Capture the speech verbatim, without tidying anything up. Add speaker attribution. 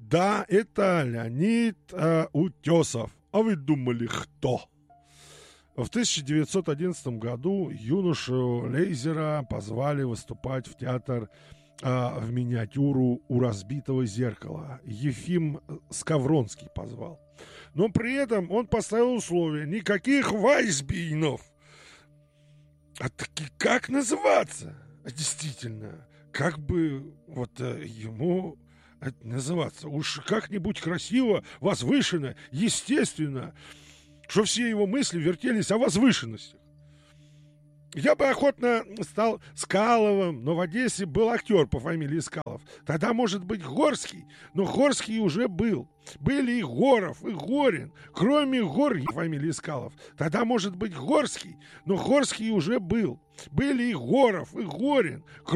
Speaker 1: Да, это Леонид э, Утесов. А вы думали, кто? В тысяча девятьсот одиннадцатом году юношу Лейзера позвали выступать в театр э, в миниатюру у разбитого зеркала. Ефим Скавронский позвал. Но при этом он поставил условие: никаких вайсбинов. А таки как называться? Действительно, как бы вот э, ему это называться? Уж как-нибудь красиво, возвышенно, естественно, что все его мысли вертелись о возвышенностях. Я бы охотно стал Скаловым, но в Одессе был актер по фамилии Скалов. Тогда, может быть, Горский, но Горский уже был. Были и Горов, и Горин, кроме Гор фамилии Скалов. Тогда, может быть, Горский, но Горский уже был. Были и Горов, и Горин,